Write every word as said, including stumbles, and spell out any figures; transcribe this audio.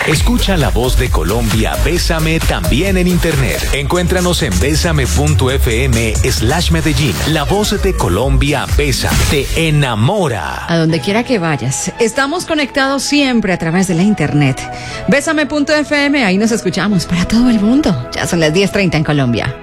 Escucha la voz de Colombia, Bésame, también en internet. Encuéntranos en bésame.fm slash Medellín. La voz de Colombia, Bésame, te enamora. A donde quiera que vayas, estamos conectados siempre a través de la internet. Bésame.fm, ahí nos escuchamos para todo el mundo. Ya son las diez treinta en Colombia.